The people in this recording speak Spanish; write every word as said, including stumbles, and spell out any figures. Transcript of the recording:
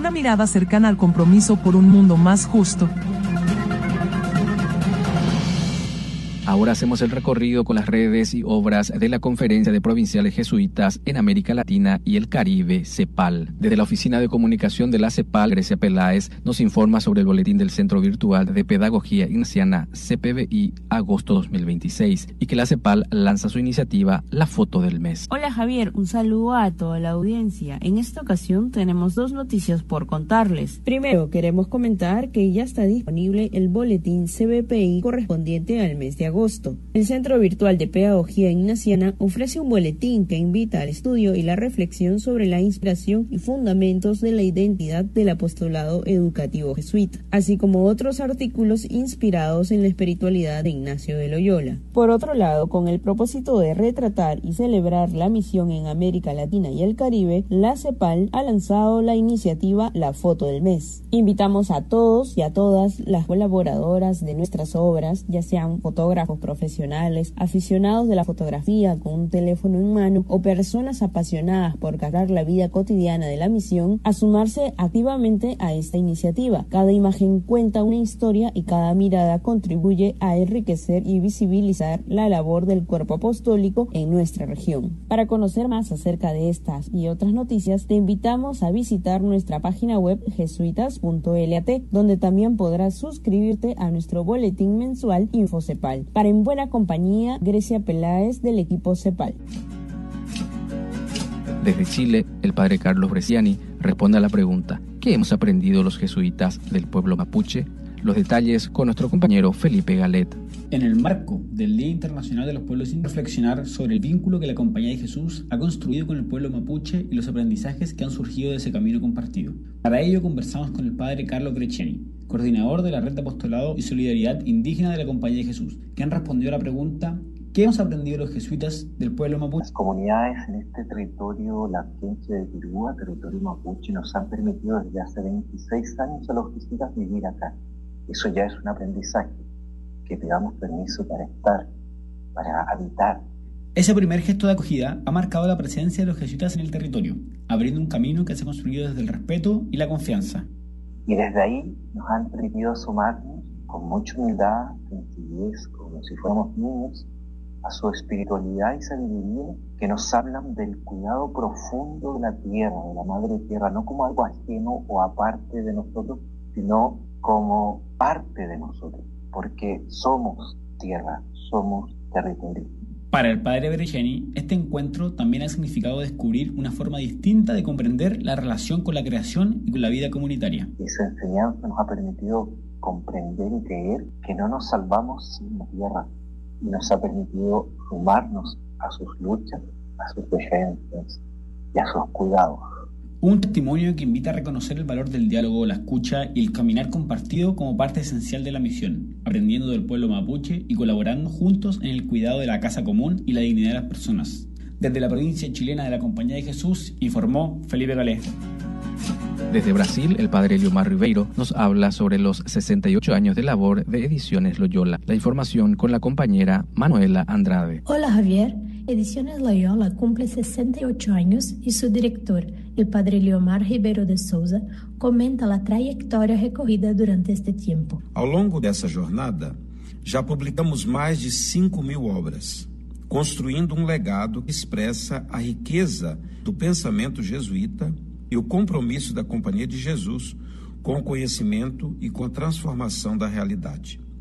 una mirada cercana al compromiso por un mundo más justo. Ahora hacemos el recorrido con las redes y obras de la Conferencia de Provinciales Jesuitas en América Latina y el Caribe, CEPAL. Desde la Oficina de Comunicación de la CEPAL, Grecia Peláez nos informa sobre el boletín del Centro Virtual de Pedagogía Ignaciana C P B I agosto dos mil veintiséis y que la CEPAL lanza su iniciativa La Foto del Mes. Hola Javier, un saludo a toda la audiencia. En esta ocasión tenemos dos noticias por contarles. Primero, queremos comentar que ya está disponible el boletín C B P I correspondiente al mes de agosto. Agosto. El Centro Virtual de Pedagogía Ignaciana ofrece un boletín que invita al estudio y la reflexión sobre la inspiración y fundamentos de la identidad del apostolado educativo jesuita, así como otros artículos inspirados en la espiritualidad de Ignacio de Loyola. Por otro lado, con el propósito de retratar y celebrar la misión en América Latina y el Caribe, la CEPAL ha lanzado la iniciativa La Foto del Mes. Invitamos a todos y a todas las colaboradoras de nuestras obras, ya sean fotógrafos profesionales, aficionados de la fotografía con un teléfono en mano o personas apasionadas por captar la vida cotidiana de la misión, a sumarse activamente a esta iniciativa. Cada imagen cuenta una historia y cada mirada contribuye a enriquecer y visibilizar la labor del cuerpo apostólico en nuestra región. Para conocer más acerca de estas y otras noticias, te invitamos a visitar nuestra página web jesuitas punto lat, donde también podrás suscribirte a nuestro boletín mensual InfoCEPAL. Para En Buena Compañía, Grecia Peláez del equipo CEPAL. Desde Chile, el padre Carlos Bresciani responde a la pregunta: ¿qué hemos aprendido los jesuitas del pueblo mapuche? Los detalles con nuestro compañero Felipe Galet. En el marco del Día Internacional de los Pueblos Indígenas, reflexionar sobre el vínculo que la Compañía de Jesús ha construido con el pueblo mapuche y los aprendizajes que han surgido de ese camino compartido. Para ello conversamos con el padre Carlos Bresciani, coordinador de la Red de Apostolado y Solidaridad Indígena de la Compañía de Jesús, quien respondió a la pregunta: ¿qué hemos aprendido los jesuitas del pueblo mapuche? Las comunidades en este territorio, la provincia de Tirúa, territorio mapuche, nos han permitido desde hace veintiséis años a los jesuitas vivir acá. Eso ya es un aprendizaje, que pidamos permiso para estar, para habitar. Ese primer gesto de acogida ha marcado la presencia de los jesuitas en el territorio, abriendo un camino que se ha construido desde el respeto y la confianza. Y desde ahí nos han permitido sumarnos con mucha humildad, sencillez, como si fuéramos niños, a su espiritualidad y sabiduría, que nos hablan del cuidado profundo de la tierra, de la madre tierra, no como algo ajeno o aparte de nosotros, sino como parte de nosotros, porque somos tierra, somos territorio. Para el padre Bresciani, este encuentro también ha significado descubrir una forma distinta de comprender la relación con la creación y con la vida comunitaria. Esa enseñanza nos ha permitido comprender y creer que no nos salvamos sin la tierra, y nos ha permitido sumarnos a sus luchas, a sus defensas y a sus cuidados. Un testimonio que invita a reconocer el valor del diálogo, la escucha y el caminar compartido como parte esencial de la misión, aprendiendo del pueblo mapuche y colaborando juntos en el cuidado de la casa común y la dignidad de las personas. Desde la provincia chilena de la Compañía de Jesús, informó Felipe Galet. Desde Brasil, el padre Eliomar Ribeiro nos habla sobre los sesenta y ocho años de labor de Ediciones Loyola. La información con la compañera Manuela Andrade. Hola Javier, Ediciones Loyola cumple sesenta y ocho años y su director, el padre Eliomar Ribeiro de Souza, comenta la trayectoria recorrida durante este tiempo. Ao longo dessa jornada, já publicamos mais de cinco mil obras, construindo um legado que expressa a riqueza do pensamento jesuíta e o compromisso da Companhia de Jesus com o conhecimento e com a transformação da realidade.